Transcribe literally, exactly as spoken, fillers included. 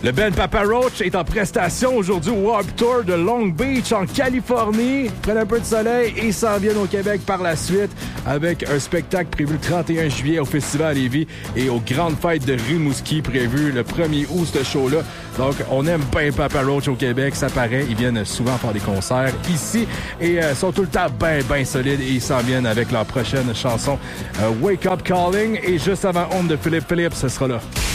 Le band Papa Roach est en prestation aujourd'hui au Warped Tour de Long Beach en Californie. Ils prennent un peu de soleil et s'en viennent au Québec par la suite avec un spectacle prévu le trente et un juillet au Festival à Lévis et aux grandes fêtes de Rimouski prévues le premier août, ce show-là. Donc, on aime bien Papa Roach au Québec, ça paraît. Ils viennent souvent faire des concerts ici et euh, sont tout le temps bien, bien solides et ils s'en viennent avec leur prochaine chanson euh, Wake Up Calling. Et juste avant Home de Philippe Philippe, ce sera là.